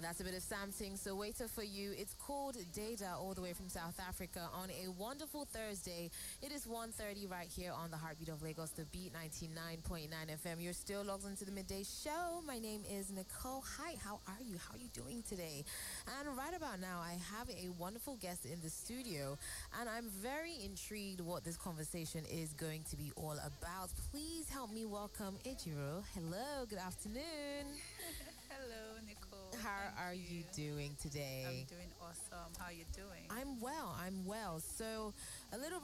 That's a bit of something. So waiting for you. It's called Data, all the way from South Africa on a wonderful Thursday. It is 1:30 right here on the Heartbeat of Lagos, the Beat 99.9 FM. You're still logged into the Midday Show. My name is Nicole. Hi, how are you? How are you doing today? And right about now, I have a wonderful guest in the studio, and I'm very intrigued what this conversation is going to be all about. Please help me welcome Ejiro. Hello, good afternoon. Hello, Nicole. How are you doing today? I'm doing awesome. How are you doing? I'm well. So a little